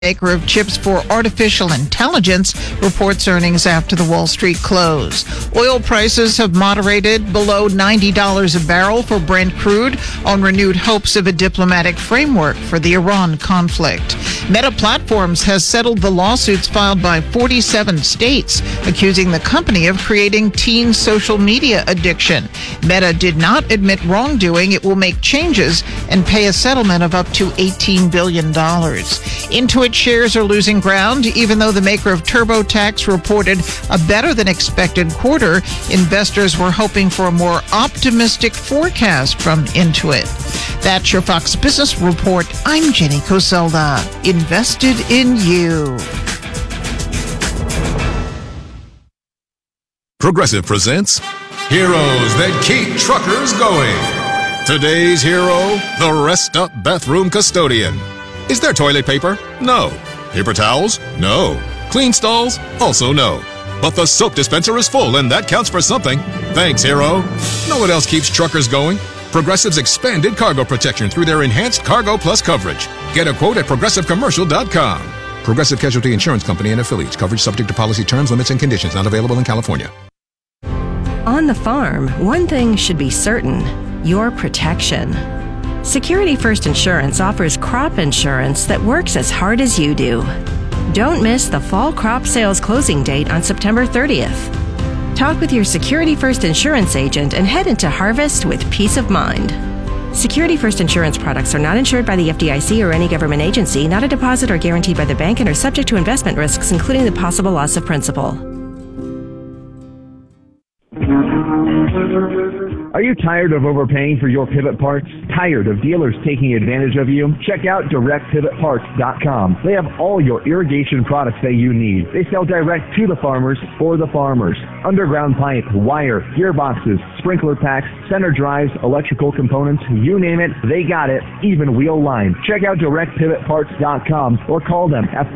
maker of chips for artificial intelligence, reports earnings after the Wall Street close. Oil prices have moderated below $90 a barrel for Brent crude on renewed hopes of a diplomatic framework for the Iran conflict. Meta Platforms has settled the lawsuits filed by 47 states, accusing the company of creating teen social media addiction. Meta did not admit wrongdoing. It will make changes and pay a settlement of up to $18 billion. Intuit shares are losing ground, even though the maker of TurboTax reported a better than expected quarter. Investors were hoping for a more optimistic forecast from Intuit. That's your Fox Business Report. I'm Jenny Coselda. Invested in you. Progressive presents Heroes That Keep Truckers Going. Today's hero, the Rest Up Bathroom Custodian. Is there toilet paper? No. Paper towels? No. Clean stalls? Also no. But the soap dispenser is full, and that counts for something. Thanks, hero. Know what else keeps truckers going? Progressive's expanded cargo protection through their enhanced Cargo Plus coverage. Get a quote at progressivecommercial.com. Progressive Casualty Insurance Company and affiliates. Coverage subject to policy terms, limits, and conditions. Not available in California. On the farm, one thing should be certain: your protection. Security First Insurance offers crop insurance that works as hard as you do. Don't miss the fall crop sales closing date on September 30th. Talk with your Security First Insurance agent and head into harvest with peace of mind. Security First Insurance products are not insured by the FDIC or any government agency, not a deposit or guaranteed by the bank, and are subject to investment risks, including the possible loss of principal. Are you tired of overpaying for your pivot parts? Tired of dealers taking advantage of you? Check out DirectPivotParts.com. They have all your irrigation products that you need. They sell direct to the farmers for the farmers. Underground pipe, wire, gearboxes, sprinkler packs, center drives, electrical components, you name it, they got it, even wheel line. Check out DirectPivotParts.com or call them at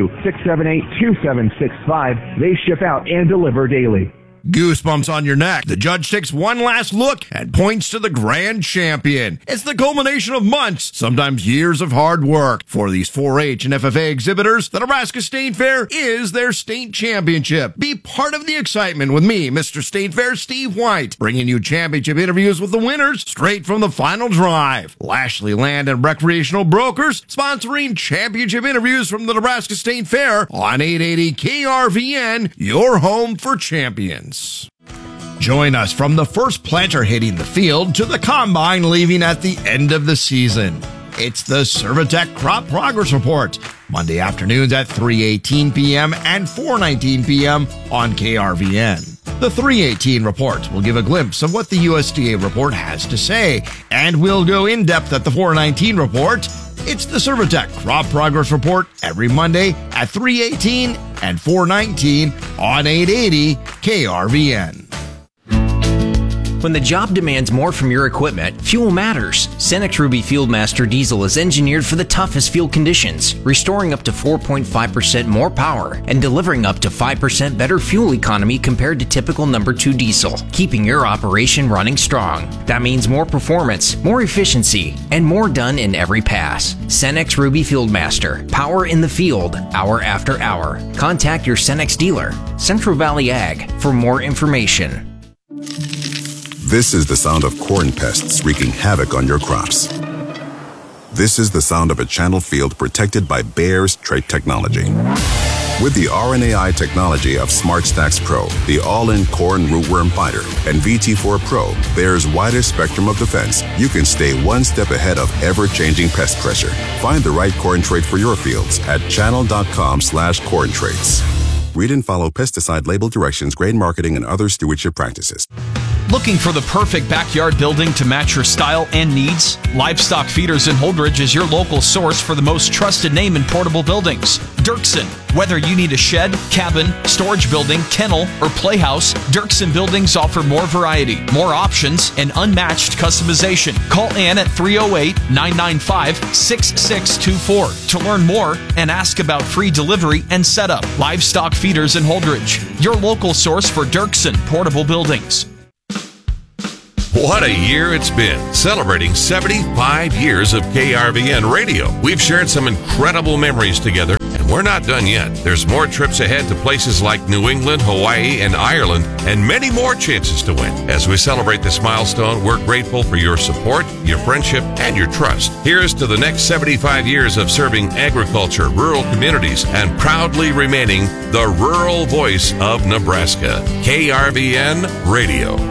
402-678-2765. They ship out and deliver daily. Goosebumps on your neck. The judge takes one last look and points to the grand champion. It's the culmination of months, sometimes years of hard work. For these 4-H and FFA exhibitors, the Nebraska State Fair is their state championship. Be part of the excitement with me, Mr. State Fair Steve White, bringing you championship interviews with the winners straight from the final drive. Lashley Land and Recreational Brokers sponsoring championship interviews from the Nebraska State Fair on 880 KRVN, your home for champions. Join us from the first planter hitting the field to the combine leaving at the end of the season. It's the Servitech Crop Progress Report, Monday afternoons at 3:18 p.m. and 4:19 p.m. on KRVN. The 3:18 report will give a glimpse of what the USDA report has to say, and we'll go in depth at the 4:19 report. It's the Servitech Crop Progress Report every Monday at 3:18 and 4:19 on 880 KRVN. When the job demands more from your equipment, fuel matters. Cenex Ruby Fieldmaster Diesel is engineered for the toughest field conditions, restoring up to 4.5% more power and delivering up to 5% better fuel economy compared to typical number 2 diesel, keeping your operation running strong. That means more performance, more efficiency, and more done in every pass. Cenex Ruby Fieldmaster, power in the field, hour after hour. Contact your Cenex dealer, Central Valley Ag, for more information. This is the sound of corn pests wreaking havoc on your crops. This is the sound of a channel field protected by Bayer's trait technology. With the RNAi technology of SmartStax Pro, the all-in corn rootworm fighter, and VT4 Pro, Bayer's widest spectrum of defense, you can stay one step ahead of ever-changing pest pressure. Find the right corn trait for your fields at channel.com/corn traits. Read and follow pesticide label directions, grain marketing, and other stewardship practices. Looking for the perfect backyard building to match your style and needs? Livestock Feeders in Holdridge is your local source for the most trusted name in portable buildings. Dirksen. Whether you need a shed, cabin, storage building, kennel, or playhouse, Dirksen Buildings offer more variety, more options, and unmatched customization. Call Ann at 308-995-6624 to learn more and ask about free delivery and setup. Livestock Feeders in Holdridge, your local source for Dirksen portable buildings. What a year it's been, celebrating 75 years of KRVN radio. We've shared some incredible memories together, and we're not done yet. There's more trips ahead to places like New England, Hawaii, and Ireland, and many more chances to win. As we celebrate this milestone, we're grateful for your support, your friendship, and your trust. Here's to the next 75 years of serving agriculture, rural communities, and proudly remaining the rural voice of Nebraska. KRVN Radio.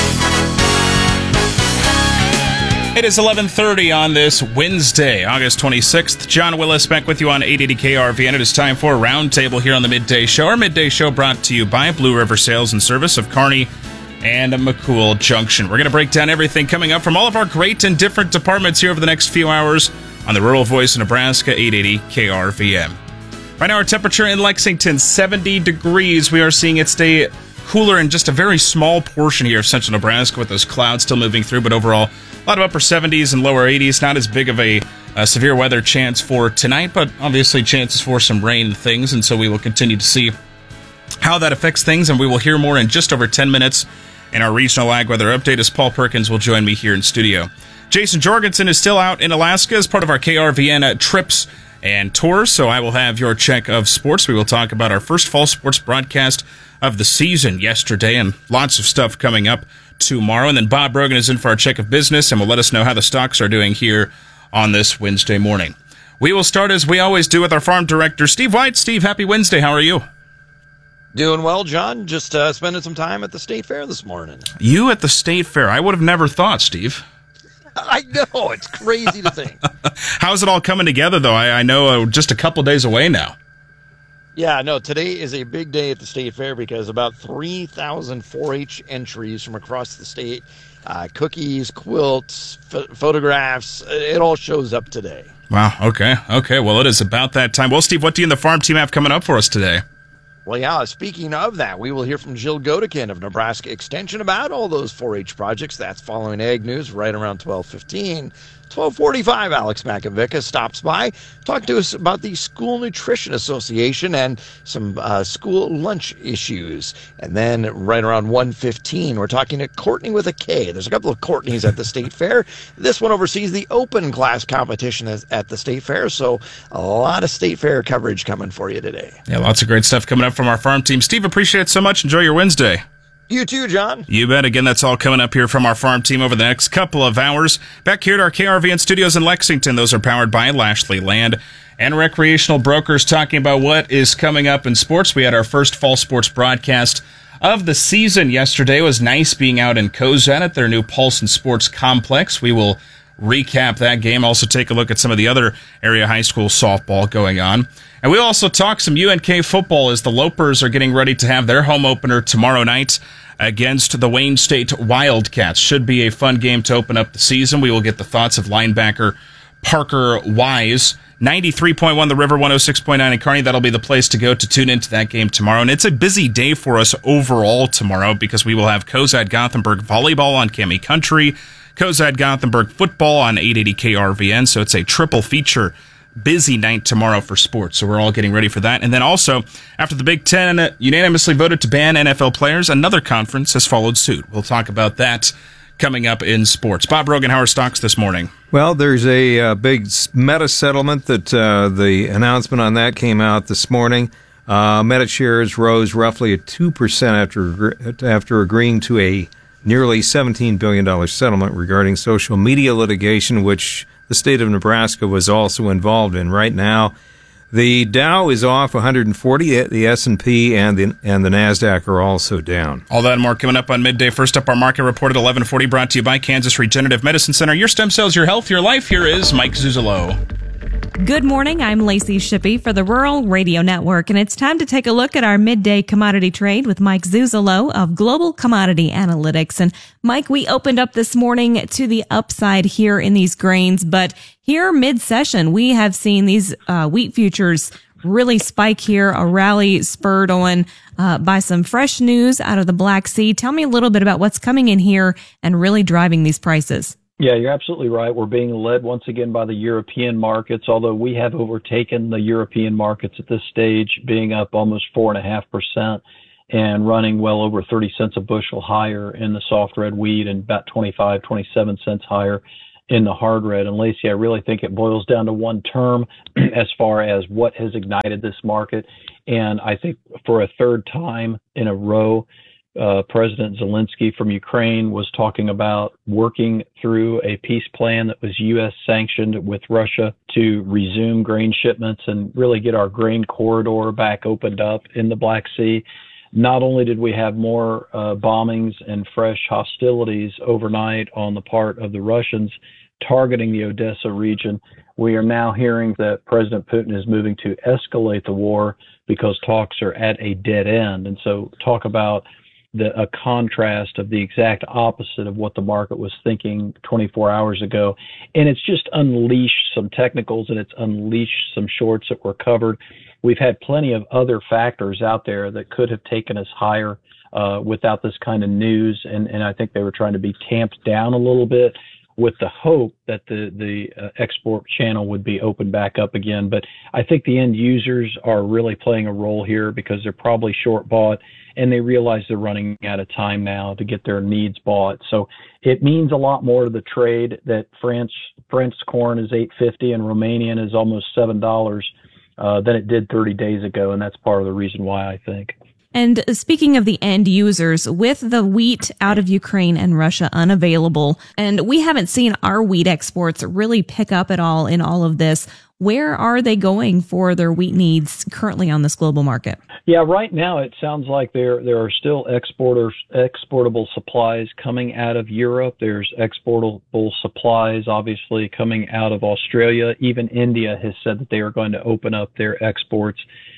It is 11:30 on this Wednesday, August 26th. John Willis back with you on 880 KRVN. It is time for a roundtable here on the Midday Show. Our Midday Show brought to you by Blue River Sales and Service of Kearney and McCool Junction. We're going to break down everything coming up from all of our great and different departments here over the next few hours on the Rural Voice of Nebraska, 880 KRVN. Right now, our temperature in Lexington, 70 degrees. We are seeing it stay cooler in just a very small portion here of central Nebraska with those clouds still moving through, but overall, a lot of upper 70s and lower 80s. Not as big of a severe weather chance for tonight, but obviously chances for some rain and things, and so we will continue to see how that affects things, and we will hear more in just over 10 minutes in our regional ag weather update as Paul Perkins will join me here in studio. Jason Jorgensen is still out in Alaska as part of our KRVN trips and tours, so I will have your check of sports. We will talk about our first fall sports broadcast of the season yesterday and lots of stuff coming up tomorrow. And then Bob Brogan is in for our check of business and will let us know how the stocks are doing here on this Wednesday morning. We will start as we always do with our farm director, Steve White. Steve, happy Wednesday. How are you? Doing well, John. Just spending some time at the State Fair this morning. You at the State Fair? I would have never thought, Steve. I know. It's crazy to think. How's it all coming together, though? I know just a couple days away now. Yeah, no, today is a big day at the State Fair because about 3,000 4-H entries from across the state, cookies, quilts, photographs, it all shows up today. Wow, okay. Well, it is about that time. Well, Steve, what do you and the farm team have coming up for us today? Well, yeah, speaking of that, we will hear from Jill Godekin of Nebraska Extension about all those 4-H projects. That's following Ag News right around 12:15. 12:45, Alex Makovica stops by, talk to us about the School Nutrition Association and some school lunch issues. And then right around 1:15, we're talking to Courtney with a K. There's a couple of Courtneys at the State Fair. This one oversees the open class competition at the State Fair, so a lot of State Fair coverage coming for you today. Yeah, lots of great stuff coming up from our farm team. Steve, appreciate it so much. Enjoy your Wednesday. You too, John. You bet. Again, that's all coming up here from our farm team over the next couple of hours. Back here at our KRVN studios in Lexington. Those are powered by Lashley Land and Recreational Brokers, talking about what is coming up in sports. We had our first fall sports broadcast of the season yesterday. It was nice being out in Cozad at their new Paulson Sports Complex. We will recap that game, also take a look at some of the other area high school softball going on. And we'll also talk some UNK football as the Lopers are getting ready to have their home opener tomorrow night against the Wayne State Wildcats. Should be a fun game to open up the season. We will get the thoughts of linebacker Parker Wise. 93.1 The River, 106.9 in Kearney. That'll be the place to go to tune into that game tomorrow. And it's a busy day for us overall tomorrow because we will have Cozad Gothenburg volleyball on Cami Country, Cozad Gothenburg football on 880 KRVN. So it's a triple feature busy night tomorrow for sports. So we're all getting ready for that. And then also, after the Big Ten unanimously voted to ban NFL players, another conference has followed suit. We'll talk about that coming up in sports. Bob Rogan, how are stocks this morning? Well, there's a big Meta settlement that the announcement on that came out this morning. Meta shares rose roughly at 2% after agreeing to a nearly $17 billion settlement regarding social media litigation, which the state of Nebraska was also involved in. Right now, the Dow is off 140. The S&P and the NASDAQ are also down. All that and more coming up on midday. First up, our market report at 11:40, brought to you by Kansas Regenerative Medicine Center. Your stem cells, your health, your life. Here is Mike Zuzolo. Good morning. I'm Lacey Shippey for the Rural Radio Network, and it's time to take a look at our midday commodity trade with Mike Zuzolo of Global Commodity Analytics. And Mike, we opened up this morning to the upside here in these grains, but here mid-session, we have seen these wheat futures really spike here, a rally spurred on by some fresh news out of the Black Sea. Tell me a little bit about what's coming in here and really driving these prices. Yeah, you're absolutely right. We're being led once again by the European markets, although we have overtaken the European markets at this stage, being up almost 4.5%. and running well over 30 cents a bushel higher in the soft red wheat and about 25, 27 cents higher in the hard red. And Lacey, I really think it boils down to one term as far as what has ignited this market. And I think for a third time in a row, President Zelensky from Ukraine was talking about working through a peace plan that was U.S. sanctioned with Russia to resume grain shipments and really get our grain corridor back opened up in the Black Sea. Not only did we have more bombings and fresh hostilities overnight on the part of the Russians targeting the Odessa region, we are now hearing that President Putin is moving to escalate the war because talks are at a dead end. And so talk about a contrast of the exact opposite of what the market was thinking 24 hours ago. And it's just unleashed some technicals and it's unleashed some shorts that were covered. We've had plenty of other factors out there that could have taken us higher without this kind of news. And I think they were trying to be tamped down a little bit with the hope that the export channel would be opened back up again. But I think the end users are really playing a role here because they're probably short bought and they realize they're running out of time now to get their needs bought. So it means a lot more to the trade that French corn is $8.50 and Romanian is almost $7 than it did 30 days ago. And that's part of the reason why, I think. And speaking of the end users, with the wheat out of Ukraine and Russia unavailable, and we haven't seen our wheat exports really pick up at all in all of this, where are they going for their wheat needs currently on this global market? Yeah, right now it sounds like there are still exportable supplies coming out of Europe. There's exportable supplies, obviously, coming out of Australia. Even India has said that they are going to open up their exports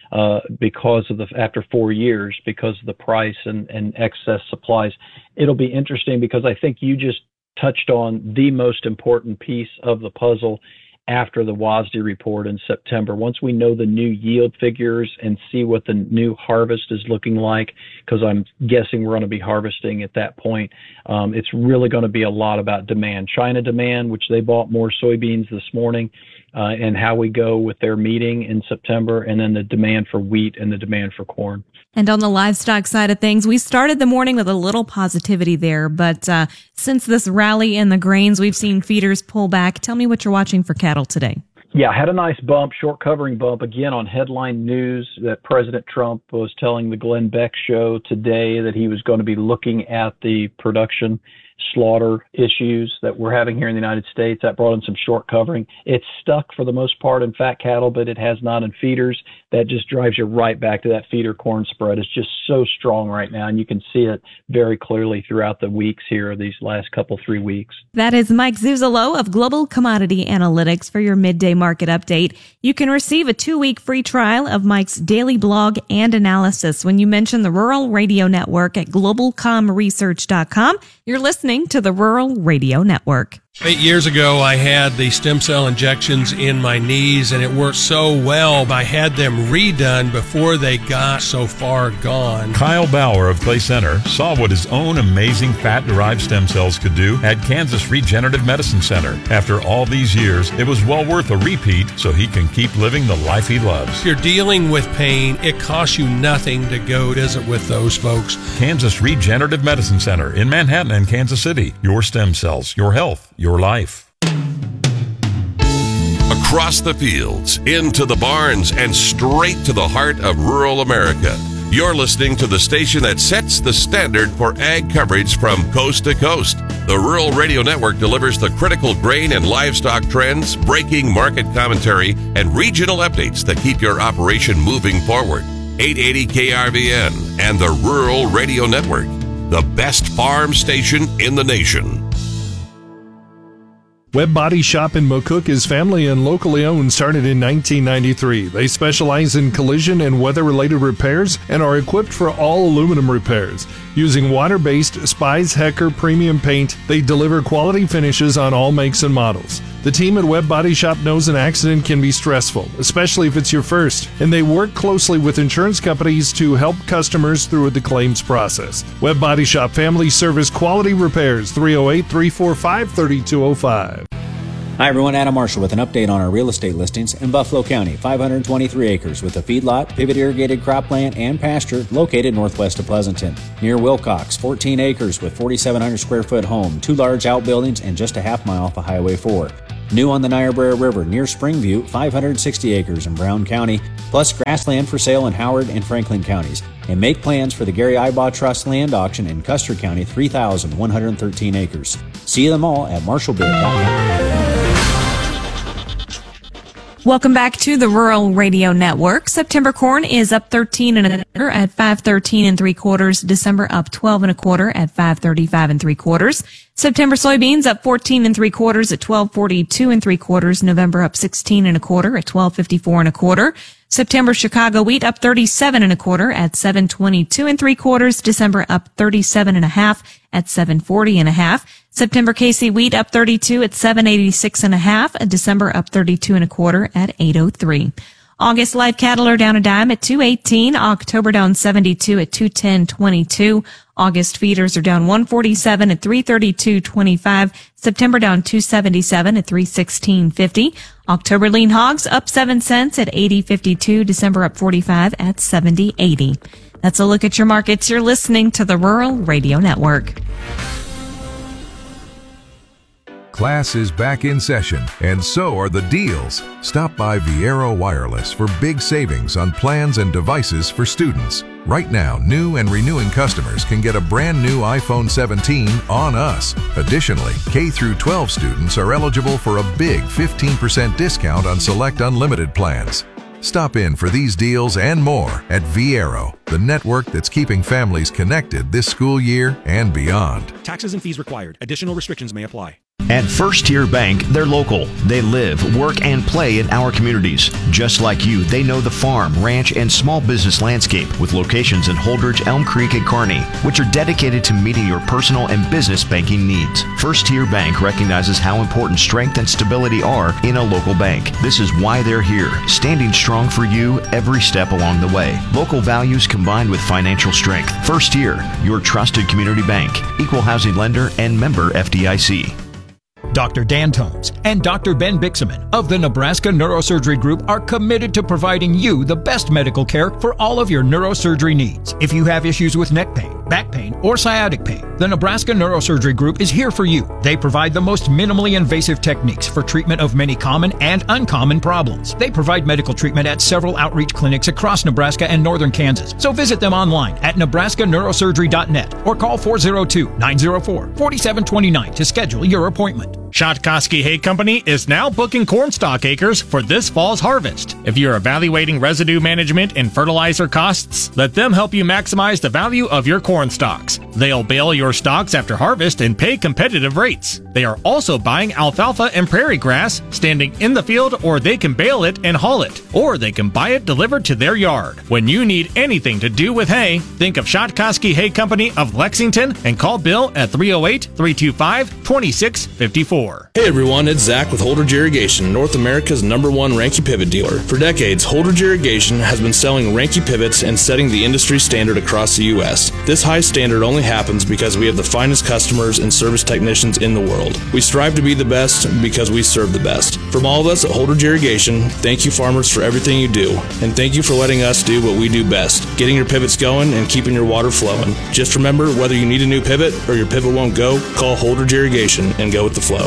because of after 4 years, because of the price and excess supplies. It'll be interesting because I think you just touched on the most important piece of the puzzle after the WASDE report in September. Once we know the new yield figures and see what the new harvest is looking like, because I'm guessing we're going to be harvesting at that point, it's really going to be a lot about demand. China demand, which they bought more soybeans this morning, and how we go with their meeting in September, and then the demand for wheat and the demand for corn. And on the livestock side of things, we started the morning with a little positivity there, but since this rally in the grains, we've seen feeders pull back. Tell me what you're watching for cattle today. Yeah, had a nice bump, short covering bump, again on headline news that President Trump was telling the Glenn Beck show today that he was going to be looking at the production slaughter issues that we're having here in the United States. That brought in some short covering. It's stuck for the most part in fat cattle, but it has not in feeders. That just drives you right back to that feeder corn spread. It's just so strong right now, and you can see it very clearly throughout the weeks here, these last 3 weeks. That is Mike Zuzolo of Global Commodity Analytics for your midday market update. You can receive a 2-week free trial of Mike's daily blog and analysis when you mention the Rural Radio Network at globalcomresearch.com. You're listening to the Rural Radio Network. 8 years ago, I had the stem cell injections in my knees, and it worked so well. I had them redone before they got so far gone. Kyle Bauer of Clay Center saw what his own amazing fat-derived stem cells could do at Kansas Regenerative Medicine Center. After all these years, it was well worth a repeat so he can keep living the life he loves. If you're dealing with pain, it costs you nothing to go visit with those folks. Kansas Regenerative Medicine Center in Manhattan and Kansas City. Your stem cells, your health, your life. Across the fields, into the barns, and straight to the heart of rural America. You're listening to the station that sets the standard for ag coverage from coast to coast. The Rural Radio Network delivers the critical grain and livestock trends, breaking market commentary, and regional updates that keep your operation moving forward. 880 KRVN and the Rural Radio Network, the best farm station in the nation. Webb Body Shop in McCook is family and locally owned, started in 1993. They specialize in collision and weather-related repairs and are equipped for all aluminum repairs. Using water-based Spies Hecker premium paint, they deliver quality finishes on all makes and models. The team at Webb Body Shop knows an accident can be stressful, especially if it's your first, and they work closely with insurance companies to help customers through the claims process. Webb Body Shop Family Service Quality Repairs, 308-345-3205. Hi everyone, Adam Marshall with an update on our real estate listings in Buffalo County. 523 acres with a feedlot, pivot irrigated cropland, and pasture located northwest of Pleasanton. Near Wilcox, 14 acres with 4,700 square foot home, 2 large outbuildings, and just a half mile off of Highway 4. New on the Niobrara River near Springview, 560 acres in Brown County, plus grassland for sale in Howard and Franklin counties. And make plans for the Gary Ibaugh Trust land auction in Custer County, 3,113 acres. See them all at marshallbid.com. Welcome back to the Rural Radio Network. September corn is up 13 1/4 at 5.13 3/4. December up 12 1/4 at 5.35 3/4. September soybeans up 14 3/4 at 12.42 3/4. November up 16 1/4 at 12.54 1/4. September Chicago wheat up 37 1/4 at 7.22 3/4. December up 37 1/2 at 7.40 1/2. September KC wheat up 32 at 7.86 1/2. December up 32 1/4 at 8.03. August live cattle are down a dime at 2.18. October down 72 at 210.22. August feeders are down 147 at 332.25. September down 277 at 316.50. October lean hogs up 7 cents at 80.52. December up 45 at 70.80. That's a look at your markets. You're listening to the Rural Radio Network. Class is back in session, and so are the deals. Stop by Viero Wireless for big savings on plans and devices for students. Right now, new and renewing customers can get a brand new iPhone 17 on us. Additionally, K through 12 students are eligible for a big 15% discount on select unlimited plans. Stop in for these deals and more at Viero, the network that's keeping families connected this school year and beyond. Taxes and fees required. Additional restrictions may apply. At First Tier Bank, they're local. They live, work, and play in our communities. Just like you, they know the farm, ranch, and small business landscape with locations in Holdridge, Elm Creek, and Kearney, which are dedicated to meeting your personal and business banking needs. First Tier Bank recognizes how important strength and stability are in a local bank. This is why they're here, standing strong for you every step along the way. Local values combined with financial strength. First Tier, your trusted community bank, equal housing lender, and member FDIC. Dr. Dan Tomes and Dr. Ben Bixaman of the Nebraska Neurosurgery Group are committed to providing you the best medical care for all of your neurosurgery needs. If you have issues with neck pain, back pain, or sciatic pain, the Nebraska Neurosurgery Group is here for you. They provide the most minimally invasive techniques for treatment of many common and uncommon problems. They provide medical treatment at several outreach clinics across Nebraska and northern Kansas. So visit them online at nebraskaneurosurgery.net or call 402-904-4729 to schedule your appointment. Shotkoski Hay Company is now booking cornstalk acres for this fall's harvest. If you're evaluating residue management and fertilizer costs, let them help you maximize the value of your corn stalks. They'll bale your stalks after harvest and pay competitive rates. They are also buying alfalfa and prairie grass, standing in the field, or they can bale it and haul it, or they can buy it delivered to their yard. When you need anything to do with hay, think of Shotkoski Hay Company of Lexington and call Bill at 308-325-2654. Hey everyone, it's Zach with Holdridge Irrigation, North America's #1 Ranke pivot dealer. For decades, Holdridge Irrigation has been selling Ranke pivots and setting the industry standard across the U.S. This high standard only happens because we have the finest customers and service technicians in the world. We strive to be the best because we serve the best. From all of us at Holdridge Irrigation, thank you farmers for everything you do, and thank you for letting us do what we do best, getting your pivots going and keeping your water flowing. Just remember, whether you need a new pivot or your pivot won't go, call Holdridge Irrigation and go with the flow.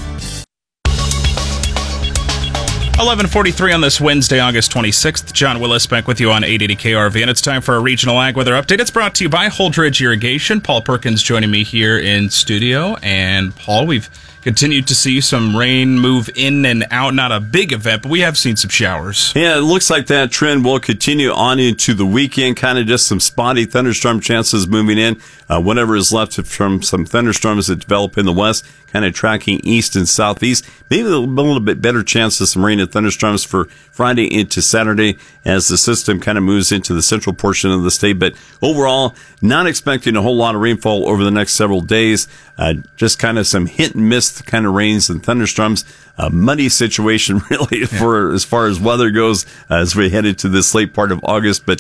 11:43 on this Wednesday, August 26th. John Willis back with you on 880 KRV, and it's time for a regional ag weather update. It's brought to you by Holdridge Irrigation. Paul Perkins joining me here in studio. And Paul, we've continued to see some rain move in and out. Not a big event, but we have seen some showers. Yeah, it looks like that trend will continue on into the weekend. Kind of just some spotty thunderstorm chances moving in. Whatever is left from some thunderstorms that develop in the west, kind of tracking east and southeast. Maybe a little bit better chance of some rain and thunderstorms for Friday into Saturday as the system kind of moves into the central portion of the state. But overall, not expecting a whole lot of rainfall over the next several days. Just kind of some hit and miss kind of rains and thunderstorms. A muddy situation really for as far as weather goes as we head into this late part of August. But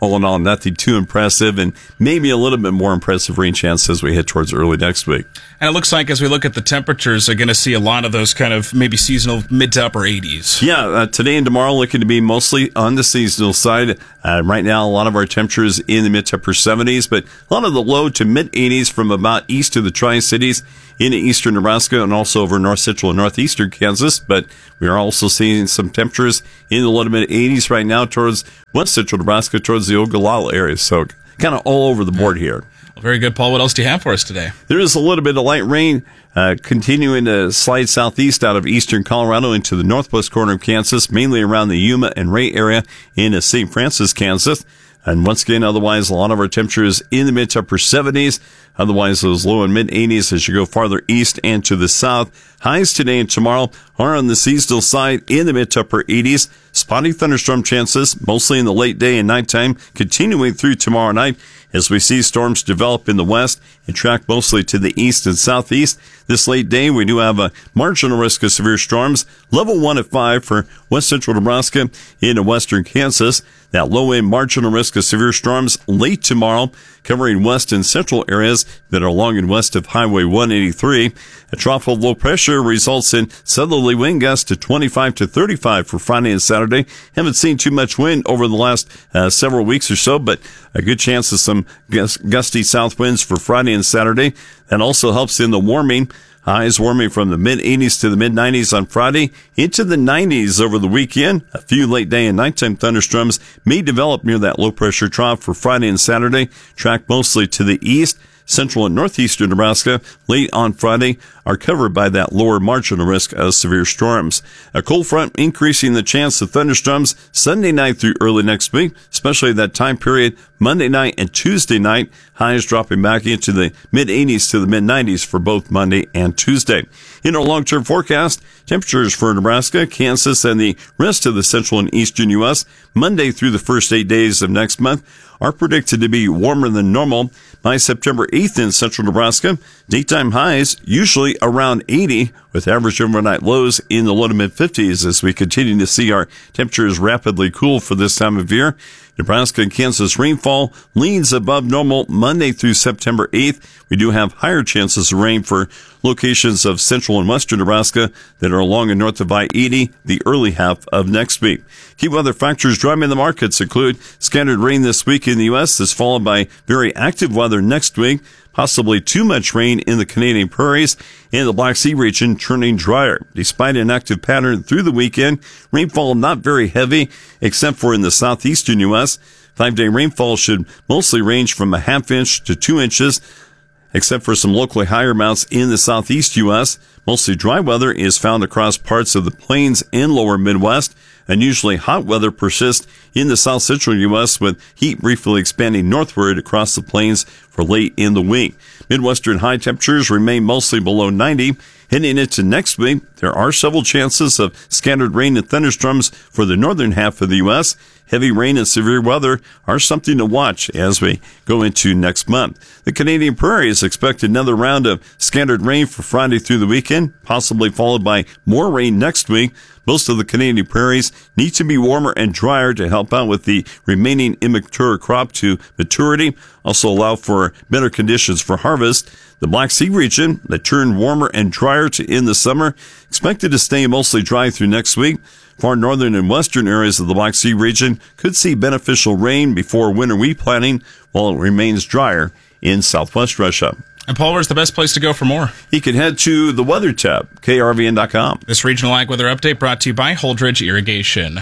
all in all, nothing too impressive, and maybe a little bit more impressive rain chance as we head towards early next week. And it looks like as we look at the temperatures, they're going to see a lot of those kind of maybe seasonal mid to upper 80s. Yeah, today and tomorrow looking to be mostly on the seasonal side. Right now, a lot of our temperatures in the mid to upper 70s, but a lot of the low to mid 80s from about east of the Tri-Cities into eastern Nebraska and also over north central and northeastern Kansas. But we are also seeing some temperatures in the low to mid 80s right now towards west central Nebraska, towards the Ogallala area. So kind of all over the board here. Well, very good, Paul. What else do you have for us today? There is a little bit of light rain continuing to slide southeast out of eastern Colorado into the northwest corner of Kansas, mainly around the Yuma and Ray area in St. Francis, Kansas. And once again, otherwise, a lot of our temperatures in the mid to upper 70s. Otherwise, those low and mid 80s as you go farther east and to the south. Highs today and tomorrow are on the seasonal side in the mid to upper 80s. Spotty thunderstorm chances, mostly in the late day and nighttime, continuing through tomorrow night as we see storms develop in the west and track mostly to the east and southeast. This late day, we do have a marginal risk of severe storms. Level 1 at 5 for west central Nebraska into western Kansas. That low end marginal risk of severe storms late tomorrow, covering west and central areas that are along and west of Highway 183. A trough of low pressure results in southerly wind gusts to 25 to 35 for Friday and Saturday. Haven't seen too much wind over the last several weeks or so, but a good chance of some gusty south winds for Friday and Saturday. That also helps in the warming. Highs warming from the mid-80s to the mid-90s on Friday into the 90s over the weekend. A few late day and nighttime thunderstorms may develop near that low-pressure trough for Friday and Saturday. Track mostly to the east. Central and northeastern Nebraska late on Friday are covered by that lower marginal risk of severe storms. A cold front increasing the chance of thunderstorms Sunday night through early next week, especially that time period Monday night and Tuesday night. Highs dropping back into the mid-80s to the mid-90s for both Monday and Tuesday. In our long-term forecast, temperatures for Nebraska, Kansas, and the rest of the central and eastern U.S. Monday through the first 8 days of next month are predicted to be warmer than normal by September 8th in central Nebraska. Daytime highs usually around 80 with average overnight lows in the low to mid 50s as we continue to see our temperatures rapidly cool for this time of year. Nebraska and Kansas rainfall leans above normal Monday through September 8th. We do have higher chances of rain for locations of central and western Nebraska that are along and north of I-80 the early half of next week. Key weather factors driving the markets include scattered rain this week in the U.S. that's followed by very active weather next week. Possibly too much rain in the Canadian prairies and the Black Sea region turning drier. Despite an active pattern through the weekend, rainfall not very heavy except for in the southeastern U.S. 5-day rainfall should mostly range from a half inch to 2 inches, except for some locally higher amounts in the southeast U.S. Mostly dry weather is found across parts of the plains and lower Midwest. Unusually hot weather persists in the south central U.S. with heat briefly expanding northward across the plains for late in the week. Midwestern high temperatures remain mostly below 90. Heading into next week, there are several chances of scattered rain and thunderstorms for the northern half of the U.S. Heavy rain and severe weather are something to watch as we go into next month. The Canadian prairies expect another round of scattered rain for Friday through the weekend, possibly followed by more rain next week. Most of the Canadian prairies need to be warmer and drier to help out with the remaining immature crop to maturity, also allow for better conditions for harvest. The Black Sea region that turned warmer and drier to end the summer, expected to stay mostly dry through next week. Far northern and western areas of the Black Sea region could see beneficial rain before winter wheat planting, while it remains drier in southwest Russia. And Paul, where's the best place to go for more? You can head to the Weather tab, krvn.com. This regional ag weather update brought to you by Holdridge Irrigation.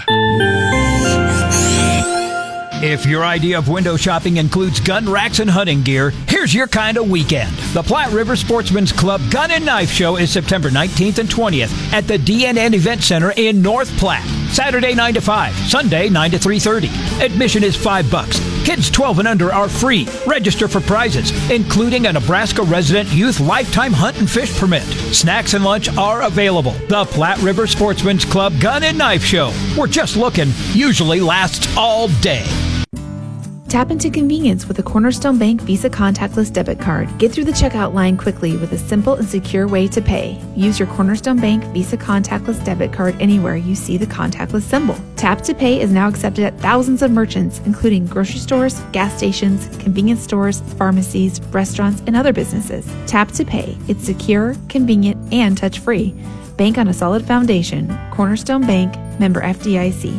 If your idea of window shopping includes gun racks and hunting gear, here's your kind of weekend. The Platte River Sportsman's Club Gun and Knife Show is September 19th and 20th at the DNN Event Center in North Platte. Saturday 9 to 5, Sunday 9 to 3:30. Admission is $5. Kids 12 and under are free. Register for prizes, including a Nebraska resident youth lifetime hunt and fish permit. Snacks and lunch are available. The Platte River Sportsman's Club Gun and Knife Show. We're just looking, usually lasts all day. Tap into convenience with a Cornerstone Bank Visa contactless debit card. Get through the checkout line quickly with a simple and secure way to pay. Use your Cornerstone Bank Visa contactless debit card anywhere you see the contactless symbol. Tap to Pay is now accepted at thousands of merchants, including grocery stores, gas stations, convenience stores, pharmacies, restaurants, and other businesses. Tap to Pay. It's secure, convenient, and touch-free. Bank on a solid foundation. Cornerstone Bank, member FDIC.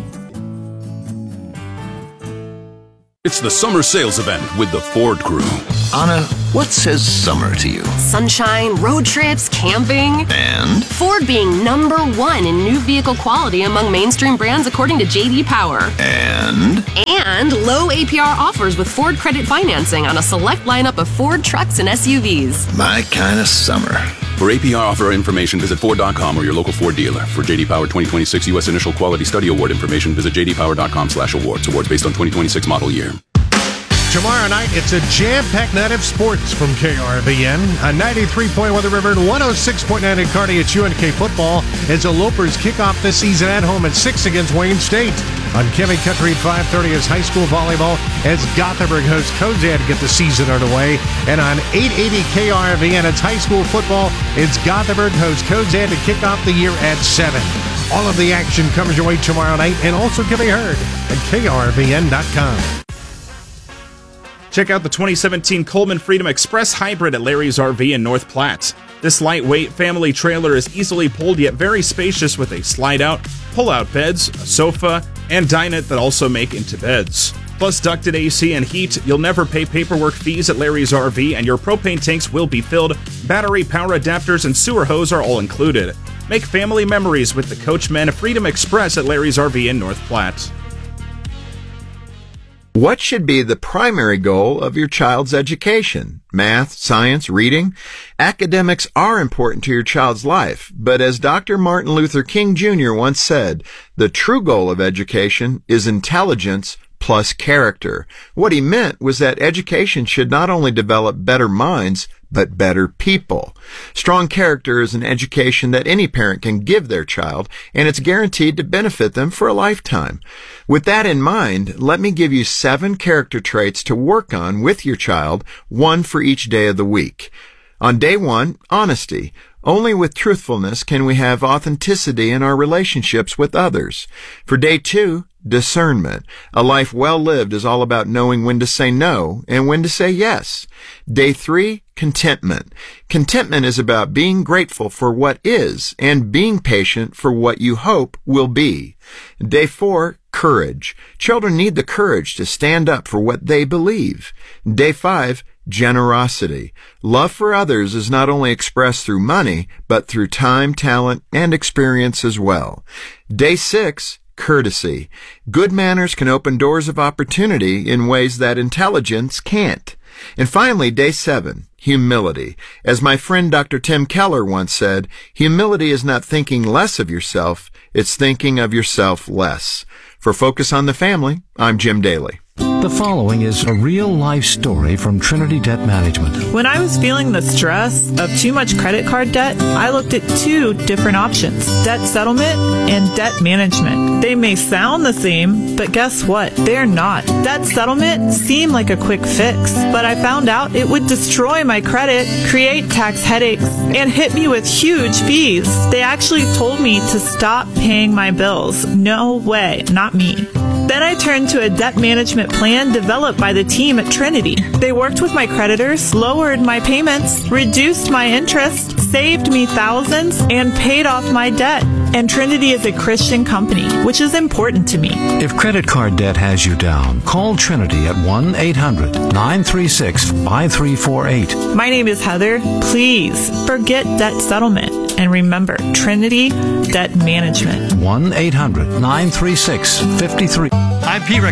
It's the summer sales event with the Ford Crew. Anna, what says summer to you? Sunshine, road trips, camping. And? Ford being #1 in new vehicle quality among mainstream brands according to J.D. Power. And? And low APR offers with Ford credit financing on a select lineup of Ford trucks and SUVs. My kind of summer. For APR offer information, visit Ford.com or your local Ford dealer. For J.D. Power 2026 U.S. Initial Quality Study Award information, visit jdpower.com/awards. Awards based on 2026 model year. Tomorrow night, it's a jam-packed night of sports from KRVN. A 93.1 The River and 106.9 in Kearney. It's UNK football as the Lopers kick off this season at home at 6 against Wayne State. On Kevin Country at 5:30 is high school volleyball as Gothenburg hosts Kozad to get the season underway. And on 880 KRVN, it's high school football. It's Gothenburg hosts Kozad to kick off the year at 7. All of the action comes your way tomorrow night and also can be heard at krvn.com. Check out the 2017 Coleman Freedom Express Hybrid at Larry's RV in North Platte. This lightweight family trailer is easily pulled yet very spacious with a slide-out, pull-out beds, a sofa, and dinette that also make into beds. Plus ducted AC and heat, you'll never pay paperwork fees at Larry's RV, and your propane tanks will be filled. Battery, power adapters, and sewer hose are all included. Make family memories with the Coachmen Freedom Express at Larry's RV in North Platte. What should be the primary goal of your child's education? Math, science, reading? Academics are important to your child's life, but as Dr. Martin Luther King Jr. once said, the true goal of education is intelligence plus character. What he meant was that education should not only develop better minds, but better people. Strong character is an education that any parent can give their child, and it's guaranteed to benefit them for a lifetime. With that in mind, let me give you 7 character traits to work on with your child, 1 for each day of the week. On day 1, honesty. Only with truthfulness can we have authenticity in our relationships with others. For day 2, discernment. A life well lived is all about knowing when to say no and when to say yes. Day 3, contentment. Contentment is about being grateful for what is and being patient for what you hope will be. Day 4, courage. Children need the courage to stand up for what they believe. Day 5, generosity. Love for others is not only expressed through money, but through time, talent, and experience as well. Day 6, courtesy. Good manners can open doors of opportunity in ways that intelligence can't. And finally, day 7, humility. As my friend Dr. Tim Keller once said, humility is not thinking less of yourself, it's thinking of yourself less. For Focus on the Family, I'm Jim Daly. The following is a real-life story from Trinity Debt Management. When I was feeling the stress of too much credit card debt, I looked at 2 different options, debt settlement and debt management. They may sound the same, but guess what? They're not. Debt settlement seemed like a quick fix, but I found out it would destroy my credit, create tax headaches, and hit me with huge fees. They actually told me to stop paying my bills. No way, not me. Then I turned to a debt management plan developed by the team at Trinity. They worked with my creditors, lowered my payments, reduced my interest, saved me thousands, and paid off my debt. And Trinity is a Christian company, which is important to me. If credit card debt has you down, call Trinity at 1-800-936-5348. My name is Heather. Please forget debt settlement. And remember, Trinity Debt Management. 1-800-936-5348. I'm Pete Rick.